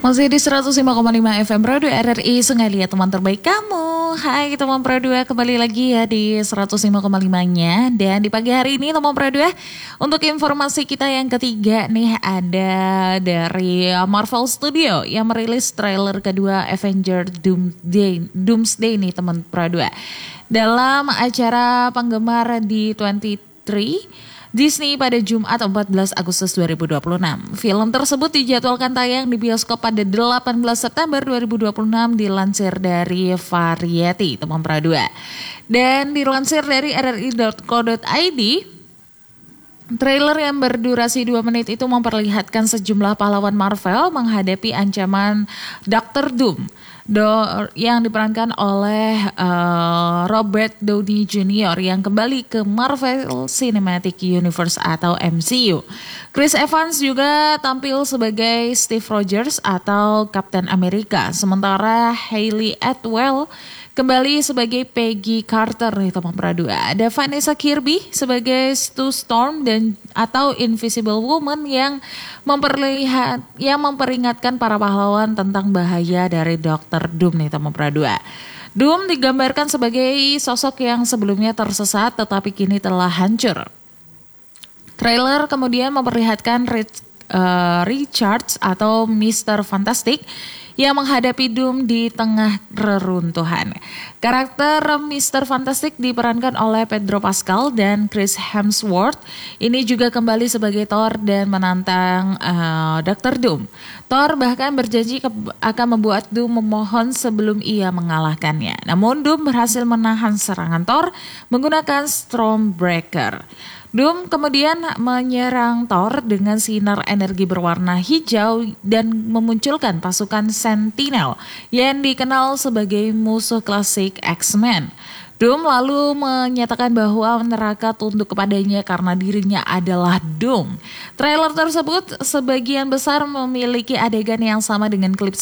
Masih di 105,5 FM Radio RRI Sengaja teman terbaik kamu. Hai teman Pro 2, kembali lagi ya di 105,5-nya. Dan di pagi hari ini teman Pro 2, untuk informasi kita yang ketiga nih, ada dari Marvel Studio yang merilis trailer kedua Avengers Doomsday nih teman Pro 2. Dalam acara penggemar di 23 Disney pada Jumat 14 Agustus 2026. Film tersebut dijadwalkan tayang di bioskop pada 18 September 2026 dilansir dari Variety, teman Pro 2. Dan dilansir dari rri.co.id, trailer yang berdurasi 2 menit itu memperlihatkan sejumlah pahlawan Marvel menghadapi ancaman Dr. Doom yang diperankan oleh Robert Downey Jr. yang kembali ke Marvel Cinematic Universe atau MCU. Chris Evans juga tampil sebagai Steve Rogers atau Captain America, sementara Hayley Atwell kembali sebagai Peggy Carter nih teman Pro 2. Ada Vanessa Kirby sebagai Sue Storm atau Invisible Woman yang memperingatkan para pahlawan tentang bahaya dari Dr. Doom nih teman Pro 2. Doom digambarkan sebagai sosok yang sebelumnya tersesat tetapi kini telah hancur. Trailer kemudian memperlihatkan Richards atau Mr. Fantastic yang menghadapi Doom di tengah reruntuhan. Karakter Mr. Fantastic diperankan oleh Pedro Pascal dan Chris Hemsworth. Ini juga kembali sebagai Thor dan menantang Dr. Doom. Thor bahkan berjanji akan membuat Doom memohon sebelum ia mengalahkannya. Namun Doom berhasil menahan serangan Thor menggunakan Stormbreaker. Doom kemudian menyerang Thor dengan sinar energi berwarna hijau dan memunculkan pasukan Sentinel yang dikenal sebagai musuh klasik X-Men. Doom lalu menyatakan bahwa neraka tunduk kepadanya karena dirinya adalah Doom. Trailer tersebut sebagian besar memiliki adegan yang sama dengan klip